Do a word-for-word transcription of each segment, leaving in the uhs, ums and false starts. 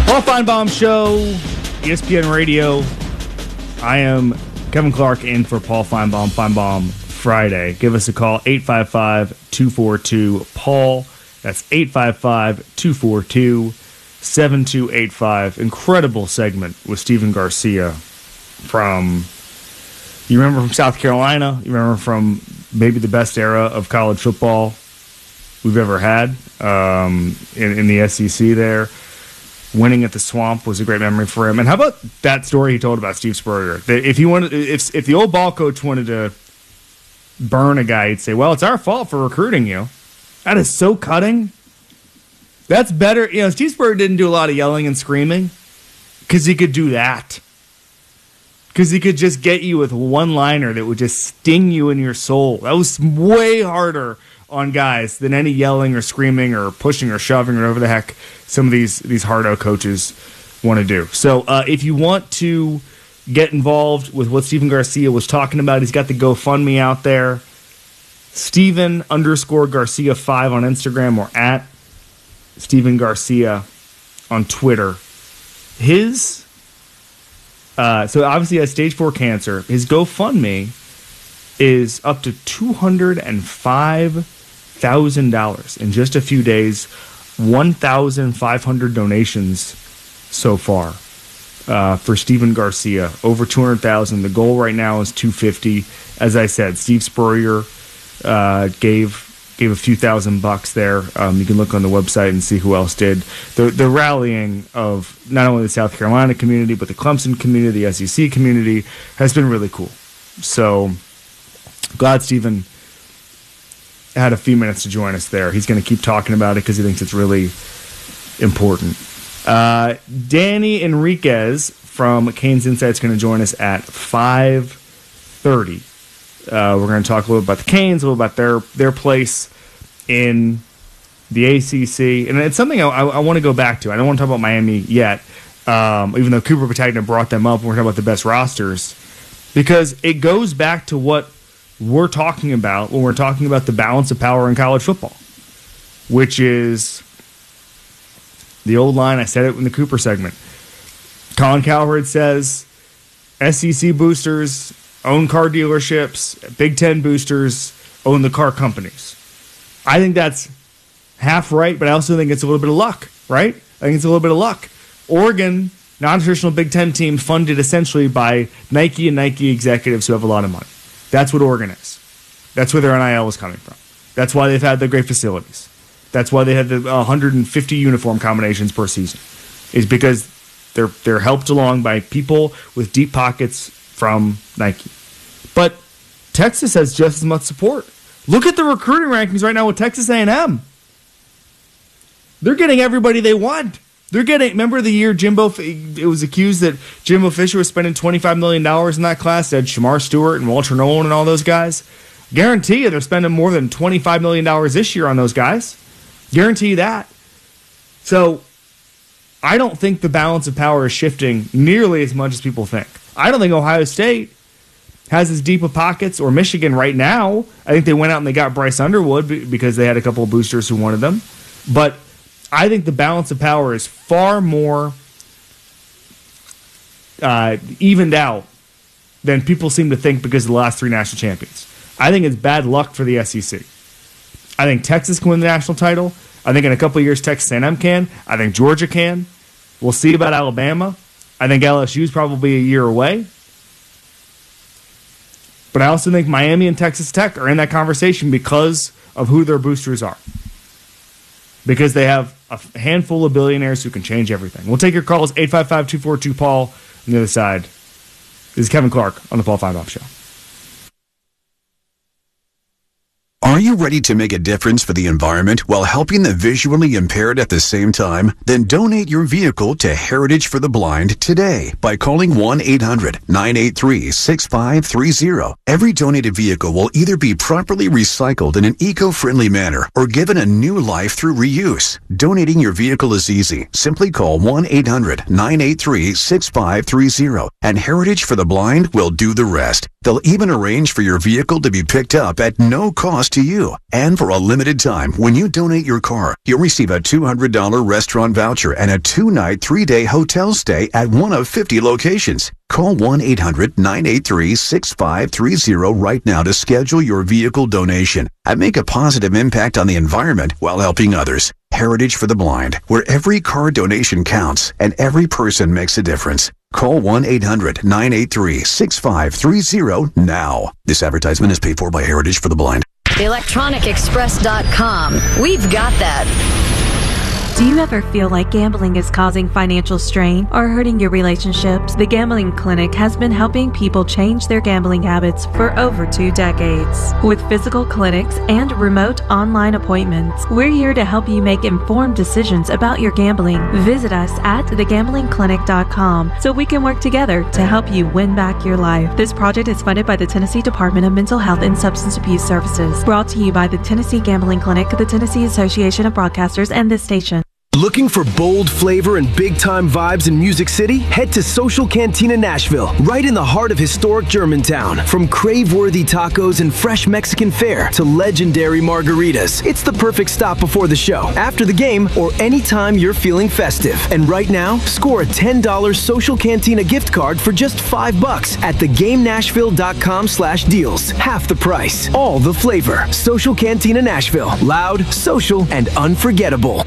Paul Feinbaum Show, E S P N Radio. I am Kevin Clark in for Paul Feinbaum, Feinbaum Friday. Give us a call, eight five five, two four two, Paul. That's eight five five, two four two, seven two eight five. Incredible segment with Stephen Garcia from, you remember from South Carolina? You remember from maybe the best era of college football we've ever had um, in, in the S E C there. Winning at the Swamp was a great memory for him. And how about that story he told about Steve Spurrier? That if he wanted, if if the old ball coach wanted to burn a guy, he'd say, "Well, it's our fault for recruiting you." That is so cutting. That's better. You know, Steve Spurrier didn't do a lot of yelling and screaming because he could do that. Because he could just get you with one liner that would just sting you in your soul. That was way harder on guys than any yelling or screaming or pushing or shoving or whatever the heck some of these these hardo coaches want to do. So uh, if you want to get involved with what Stephen Garcia was talking about, he's got the GoFundMe out there. Stephen underscore Garcia five on Instagram or at Stephen Garcia on Twitter. His uh, so obviously he has stage four cancer. His GoFundMe is up to two hundred five thousand dollars in just a few days. one thousand five hundred donations so far uh, for Stephen Garcia. Over two hundred thousand. The goal right now is two hundred fifty. As I said, Steve Spurrier uh, gave gave a few thousand bucks there. Um, you can look on the website and see who else did. The the rallying of not only the South Carolina community, but the Clemson community, the S E C community has been really cool. So glad Stephen had a few minutes to join us there. He's going to keep talking about it because he thinks it's really important. Uh, Danny Enriquez from Canes Insight is going to join us at five thirty. Uh, we're going to talk a little about the Canes, a little about their their place in the A C C. And it's something I, I, I want to go back to. I don't want to talk about Miami yet, um, even though Cooper Patagna brought them up. We're talking about the best rosters because it goes back to what we're talking about when we're talking about the balance of power in college football, which is the old line. I said it in the Cooper segment. Colin Cowherd says S E C boosters own car dealerships, Big Ten boosters own the car companies. I think that's half right, but I also think it's a little bit of luck, right? I think it's a little bit of luck. Oregon, non-traditional Big Ten team funded essentially by Nike and Nike executives who have a lot of money. That's what Oregon is. That's where their N I L is coming from. That's why they've had the great facilities. That's why they had the one hundred fifty uniform combinations per season. Is because they're they're helped along by people with deep pockets from Nike. But Texas has just as much support. Look at the recruiting rankings right now with Texas A and M. They're getting everybody they want. They're getting, remember the year Jimbo, it was accused that Jimbo Fisher was spending twenty-five million dollars in that class. They had Shamar Stewart and Walter Nolan and all those guys. Guarantee you they're spending more than twenty-five million dollars this year on those guys. Guarantee you that. So I don't think the balance of power is shifting nearly as much as people think. I don't think Ohio State has as deep of pockets, or Michigan right now. I think they went out and they got Bryce Underwood because they had a couple of boosters who wanted them. But I think the balance of power is far more uh, evened out than people seem to think because of the last three national champions. I think it's bad luck for the S E C. I think Texas can win the national title. I think in a couple of years Texas A and M can. I think Georgia can. We'll see about Alabama. I think L S U is probably a year away. But I also think Miami and Texas Tech are in that conversation because of who their boosters are. Because they have a handful of billionaires who can change everything. We'll take your calls, eight five five, two four two, Paul. On the other side, this is Kevin Clark on the Paul Feinbaum Show. Are you ready to make a difference for the environment while helping the visually impaired at the same time? Then donate your vehicle to Heritage for the Blind today by calling one eight hundred, nine eight three, six five three zero. Every donated vehicle will either be properly recycled in an eco-friendly manner or given a new life through reuse. Donating your vehicle is easy. Simply call one eight hundred, nine eight three, six five three zero and Heritage for the Blind will do the rest. They'll even arrange for your vehicle to be picked up at no cost to to you. And for a limited time, when you donate your car, you'll receive a two hundred dollars restaurant voucher and a two-night, three-day hotel stay at one of fifty locations. Call one eight hundred nine eight three six five three zero right now to schedule your vehicle donation and make a positive impact on the environment while helping others. Heritage for the Blind, where every car donation counts and every person makes a difference. Call one eight hundred nine eight three six five three zero now. This advertisement is paid for by Heritage for the Blind. electronic express dot com. We've got that. Do you ever feel like gambling is causing financial strain or hurting your relationships? The Gambling Clinic has been helping people change their gambling habits for over two decades. With physical clinics and remote online appointments, we're here to help you make informed decisions about your gambling. Visit us at the gambling clinic dot com so we can work together to help you win back your life. This project is funded by the Tennessee Department of Mental Health and Substance Abuse Services. Brought to you by the Tennessee Gambling Clinic, the Tennessee Association of Broadcasters, and this station. Looking for bold flavor and big-time vibes in Music City? Head to Social Cantina Nashville, right in the heart of historic Germantown. From crave-worthy tacos and fresh Mexican fare to legendary margaritas, it's the perfect stop before the show, after the game, or anytime you're feeling festive. And right now, score a ten dollars Social Cantina gift card for just five bucks at the game nashville dot com slash deals. Half the price, all the flavor. Social Cantina Nashville, loud, social, and unforgettable.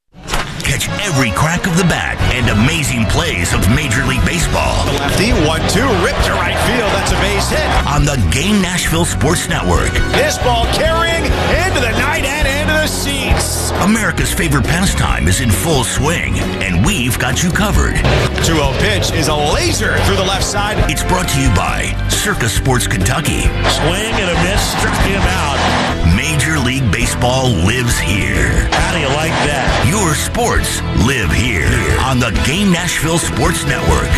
Catch every crack of the bat and amazing plays of Major League Baseball. The lefty, one two, ripped to right field. That's a base hit. On the Game Nashville Sports Network. This ball carrying into the night and into the seats. America's favorite pastime is in full swing, and we've got you covered. two oh pitch is a laser through the left side. It's brought to you by Circus Sports Kentucky. Swing and a miss, struck him out. Major League Baseball lives here. How do you like that? Your sports live here on the Game Nashville Sports Network.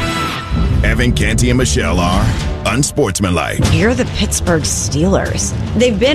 Evan, Canty, and Michelle are unsportsmanlike. You're the Pittsburgh Steelers. They've been